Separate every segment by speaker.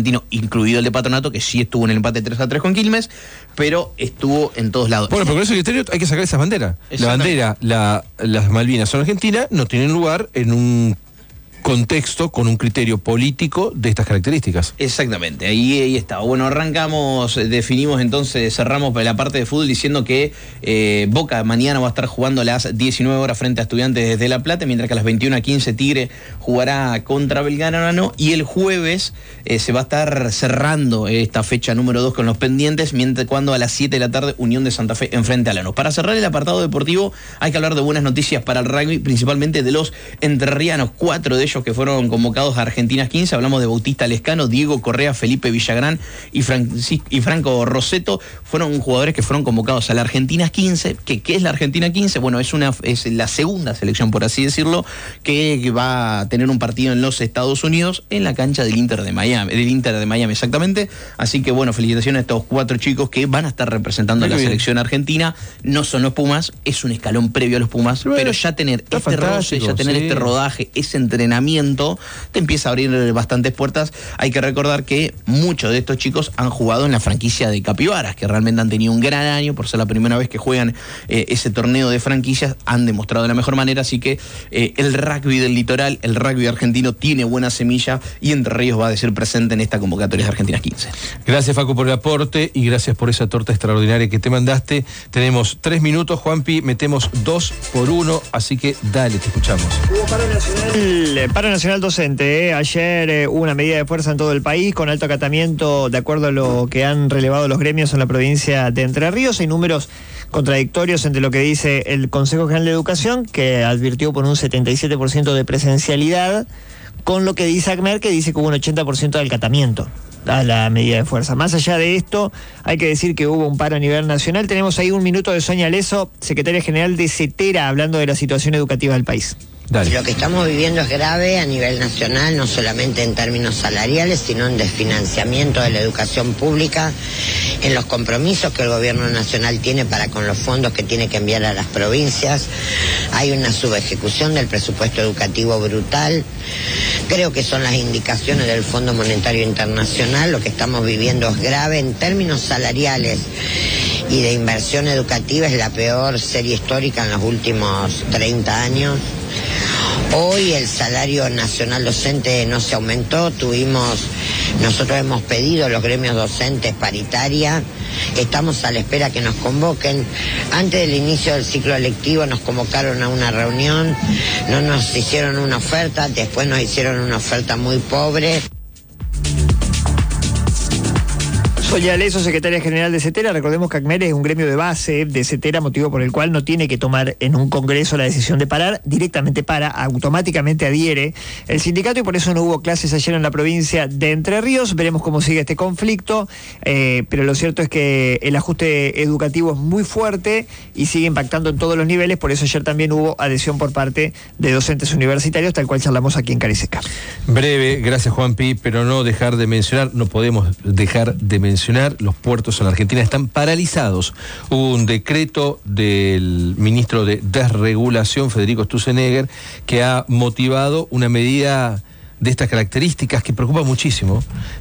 Speaker 1: argentino, incluido el de Patronato, que sí estuvo en el empate 3-3 con Quilmes, pero estuvo en todos lados.
Speaker 2: Bueno, pero con ese criterio hay que sacar esas banderas. La bandera, las Malvinas son argentinas, no tienen lugar en un contexto con un criterio político de estas características.
Speaker 1: Exactamente, ahí está. Bueno, arrancamos, definimos entonces, cerramos la parte de fútbol diciendo que Boca mañana va a estar jugando a las 19 horas frente a Estudiantes de La Plata, mientras que a las 21:15 Tigre jugará contra Belgrano, y el jueves se va a estar cerrando esta fecha número 2 con los pendientes, mientras cuando a las 7 de la tarde Unión de Santa Fe enfrente a Lanús. Para cerrar el apartado deportivo hay que hablar de buenas noticias para el rugby, principalmente de los entrerrianos, 4 de ellos que fueron convocados a Argentinas 15, hablamos de Bautista Lescano, Diego Correa, Felipe Villagrán y Franco Roseto, fueron jugadores que fueron convocados a la Argentinas 15, ¿qué es la Argentina 15? Bueno, es la segunda selección, por así decirlo, que va a tener un partido en los Estados Unidos, en la cancha del Inter de Miami exactamente, así que bueno, felicitaciones a estos 4 chicos que van a estar representando a la selección argentina, no son los Pumas, es un escalón previo a los Pumas, pero ya tener este roce, ya tener este rodaje, ese entrenamiento, te empieza a abrir bastantes puertas. Hay que recordar que muchos de estos chicos han jugado en la franquicia de Capibaras, que realmente han tenido un gran año, por ser la primera vez que juegan ese torneo de franquicias, han demostrado de la mejor manera, así que el rugby del litoral, el rugby argentino tiene buena semilla y Entre Ríos va a ser presente en esta convocatoria de Argentinas 15.
Speaker 2: Gracias, Facu, por el aporte y gracias por esa torta extraordinaria que te mandaste. Tenemos 3 minutos, Juanpi, metemos 2 por 1, así que dale, te escuchamos.
Speaker 3: Hubo paro nacional docente. Ayer hubo una medida de fuerza en todo el país con alto acatamiento, de acuerdo a lo que han relevado los gremios en la provincia de Entre Ríos. Hay números contradictorios entre lo que dice el Consejo General de Educación, que advirtió por un 77% de presencialidad, con lo que dice ACMER, que dice que hubo un 80% de acatamiento a la medida de fuerza. Más allá de esto, hay que decir que hubo un paro a nivel nacional. Tenemos ahí un minuto de Sonia Leso, secretaria general de CETERA, hablando de la situación educativa del país.
Speaker 2: Dale.
Speaker 4: Lo que estamos viviendo es grave a nivel nacional, no solamente en términos salariales, sino en desfinanciamiento de la educación pública, en los compromisos que el gobierno nacional tiene para con los fondos que tiene que enviar a las provincias. Hay una subejecución del presupuesto educativo brutal. Creo que son las indicaciones del Fondo Monetario Internacional. Lo que estamos viviendo es grave en términos salariales y de inversión educativa, es la peor serie histórica en los últimos 30 años. Hoy el salario nacional docente no se aumentó, nosotros hemos pedido a los gremios docentes paritaria, estamos a la espera que nos convoquen. Antes del inicio del ciclo lectivo nos convocaron a una reunión, no nos hicieron una oferta, después nos hicieron una oferta muy pobre.
Speaker 3: Sonia Leso, secretaria general de CETERA. Recordemos que ACMER es un gremio de base de CETERA, motivo por el cual no tiene que tomar en un congreso la decisión de parar, directamente automáticamente adhiere el sindicato, y por eso no hubo clases ayer en la provincia de Entre Ríos. Veremos cómo sigue este conflicto, pero lo cierto es que el ajuste educativo es muy fuerte y sigue impactando en todos los niveles, por eso ayer también hubo adhesión por parte de docentes universitarios, tal cual charlamos aquí en Cariseca.
Speaker 2: Breve, gracias, Juanpi, pero no podemos dejar de mencionar, los puertos en la Argentina están paralizados. Hubo un decreto del ministro de Desregulación, Federico Sturzenegger, que ha motivado una medida de estas características que preocupa muchísimo.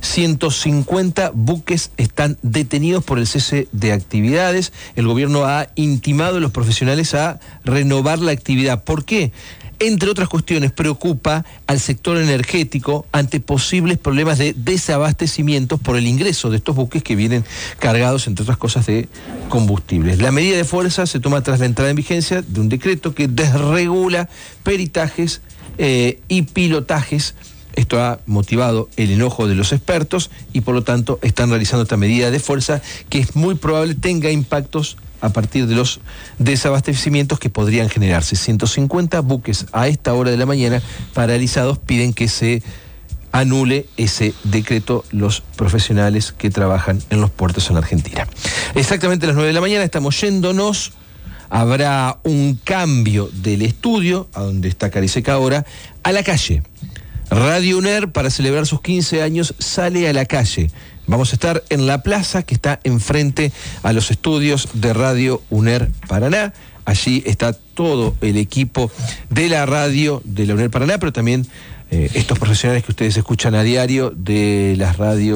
Speaker 2: 150 buques están detenidos por el cese de actividades. El gobierno ha intimado a los profesionales a renovar la actividad. ¿Por qué? Entre otras cuestiones, preocupa al sector energético ante posibles problemas de desabastecimientos por el ingreso de estos buques que vienen cargados, entre otras cosas, de combustibles. La medida de fuerza se toma tras la entrada en vigencia de un decreto que desregula peritajes y pilotajes. Esto ha motivado el enojo de los expertos y por lo tanto están realizando esta medida de fuerza que es muy probable tenga impactos a partir de los desabastecimientos que podrían generarse. 150 buques a esta hora de la mañana paralizados piden que se anule ese decreto los profesionales que trabajan en los puertos en la Argentina. Exactamente a las 9 de la mañana estamos yéndonos. Habrá un cambio del estudio, a donde está Cariseca ahora, a la calle. Radio UNER, para celebrar sus 15 años, sale a la calle. Vamos a estar en la plaza que está enfrente a los estudios de Radio UNER Paraná. Allí está todo el equipo de la radio de la UNER Paraná, pero también estos profesionales que ustedes escuchan a diario de las radios